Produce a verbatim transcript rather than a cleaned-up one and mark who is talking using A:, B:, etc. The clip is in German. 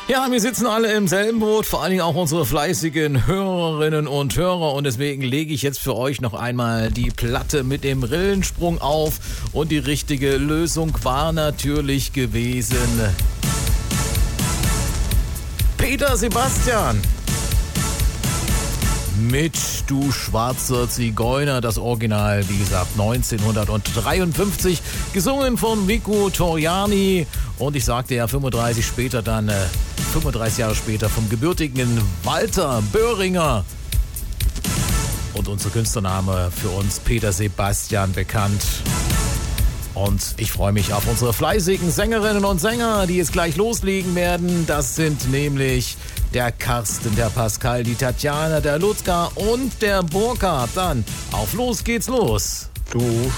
A: Ja, wir sitzen alle im selben Boot, vor allen Dingen auch unsere fleißigen Hörerinnen und Hörer. Und deswegen lege ich jetzt für euch noch einmal die Platte mit dem Rillensprung auf. Und die richtige Lösung war natürlich gewesen Peter Sebastian mit Du schwarzer Zigeuner, das Original, wie gesagt, neunzehnhundertdreiundfünfzig, gesungen von Vico Torriani. Und ich sagte ja, fünfunddreißig später dann, äh, fünfunddreißig Jahre später vom gebürtigen Walter Böhringer. Und unser Künstlername für uns Peter Sebastian bekannt. Und ich freue mich auf unsere fleißigen Sängerinnen und Sänger, die jetzt gleich loslegen werden. Das sind nämlich der Karsten, der Pascal, die Tatjana, der Ludger und der Burkhard. Dann auf los geht's los.
B: Du